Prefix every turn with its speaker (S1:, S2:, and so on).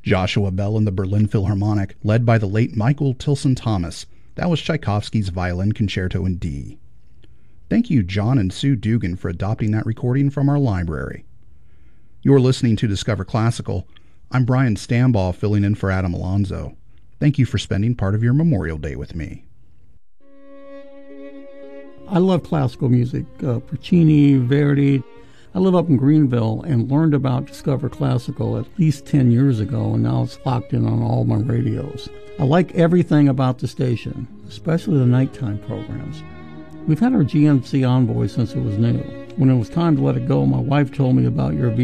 S1: Joshua Bell and the Berlin Philharmonic, led by the late Michael Tilson Thomas. That was Tchaikovsky's Violin Concerto in D. Thank you, John and Sue Dugan, for adopting that recording from our library. You're listening to Discover Classical. I'm Brian Stambaugh, filling in for Adam Alonzo. Thank you for spending part of your Memorial Day with me.
S2: I love classical music, Puccini, Verdi. I live up in Greenville and learned about Discover Classical at least 10 years ago, and now it's locked in on all my radios. I like everything about the station, especially the nighttime programs. We've had our GMC Envoy since it was new. When it was time to let it go, my wife told me about your